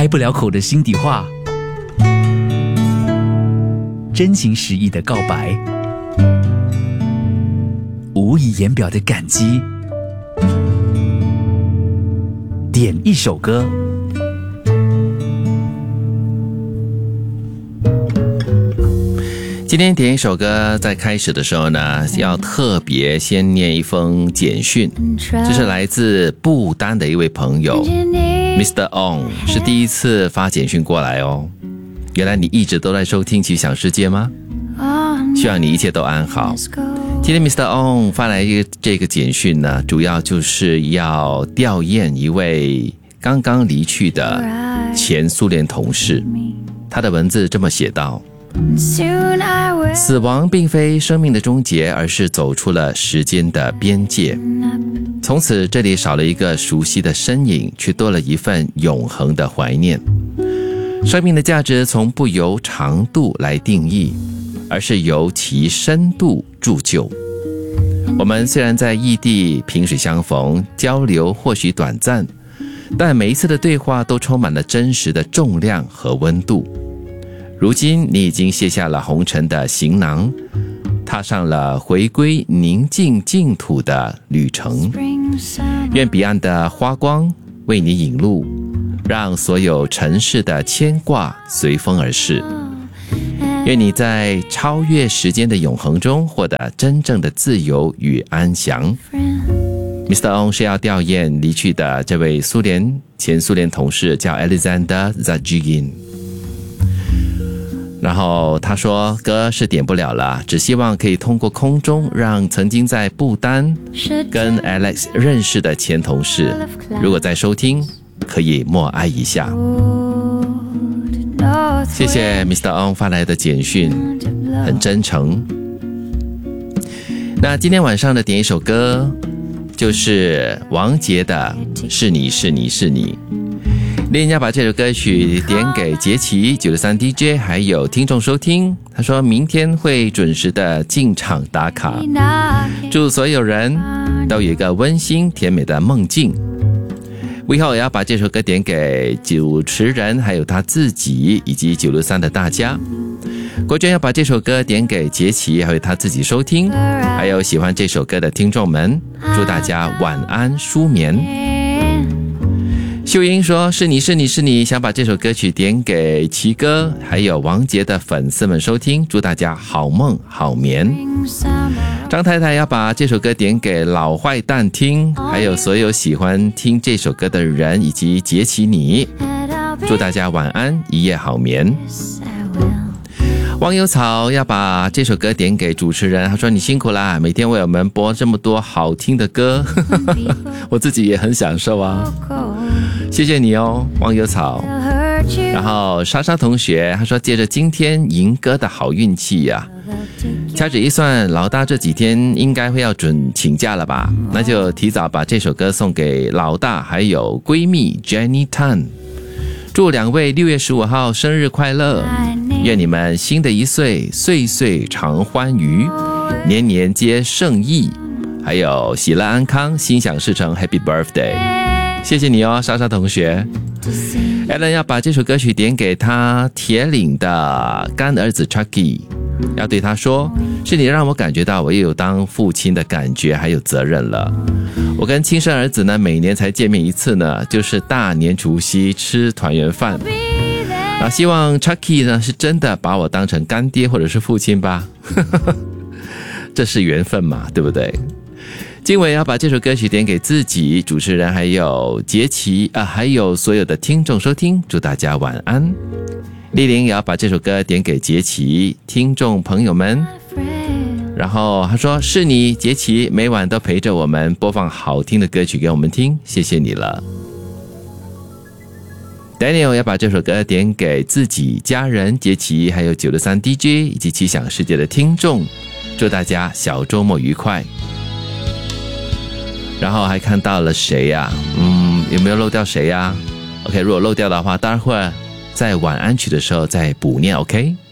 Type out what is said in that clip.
开不了口的心底话，真情实意的告白，无以言表的感激。点一首歌。 今天点一首歌，在开始的时候呢，要特别先念一封简讯，这是来自不丹的一位朋友 Mr. Ong， 是第一次发简讯过来哦。原来你一直都在收听奇想世界吗？希望你一切都安好。今天 Mr. Ong 发来这个简讯呢，主要就是要吊唁一位刚刚离去的前苏联同事。他的文字这么写道：死亡并非生命的终结，而是走出了时间的边界。从此这里少了一个熟悉的身影，却多了一份永恒的怀念。生命的价值从不由长度来定义，而是由其深度铸就。我们虽然在异地萍水相逢，交流或许短暂，但每一次的对话都充满了真实的重量和温度。如今你已经卸下了红尘的行囊，踏上了回归宁静净土的旅程。愿彼岸的花光为你引路，让所有尘世的牵挂随风而逝。愿你在超越时间的永恒中获得真正的自由与安详。Mr. Ong 是要吊唁离去的这位前苏联同事，叫 Alexander Zajigin。然后他说歌是点不了了，只希望可以通过空中让曾经在不丹跟 Alex 认识的前同事，如果在收听，可以默哀一下。谢谢 Mr. Ong 发来的简讯，很真诚。那今天晚上的点一首歌就是王杰的是你是你是你。另要把这首歌曲点给杰奇963 DJ 还有听众收听，他说明天会准时的进场打卡，祝所有人都有一个温馨甜美的梦境。最后也要把这首歌点给主持人还有他自己以及963的大家。国娟要把这首歌点给杰奇还有他自己收听，还有喜欢这首歌的听众们，祝大家晚安舒眠。秀英说是你是你是你，想把这首歌曲点给奇哥还有王杰的粉丝们收听，祝大家好梦好眠。张太太要把这首歌点给老坏蛋听，还有所有喜欢听这首歌的人以及杰奇你，祝大家晚安一夜好眠。汪有草要把这首歌点给主持人，他说你辛苦啦，每天为我们播这么多好听的歌我自己也很享受啊，谢谢你哦汪有草。然后莎莎同学他说借着今天赢歌的好运气啊，掐指一算老大这几天应该会要准请假了吧，那就提早把这首歌送给老大还有闺蜜 Jenny Tan， 祝两位6月15号生日快乐，愿你们新的一岁岁岁常欢愉，年年皆胜意，还有喜乐安康，心想事成 Happy Birthday。 谢谢你哦莎莎同学。Alan 要把这首歌曲点给他铁岭的干儿子 Chucky， 要对他说是你让我感觉到我也有当父亲的感觉还有责任了。我跟亲生儿子呢每年才见面一次呢，就是大年除夕吃团圆饭希望 Chucky 呢是真的把我当成干爹或者是父亲吧这是缘分嘛，对不对？经纬要把这首歌曲点给自己、主持人还有杰奇还有所有的听众收听，祝大家晚安。丽玲也要把这首歌点给杰奇听众朋友们，然后他说是你杰奇每晚都陪着我们播放好听的歌曲给我们听，谢谢你了。Daniel 要把这首歌点给自己、家人、杰奇还有963 DJ 以及奇想世界的听众，祝大家小周末愉快。然后还看到了谁呀有没有漏掉谁呀？ OK， 如果漏掉的话待会儿在晚安曲的时候再补念 OK。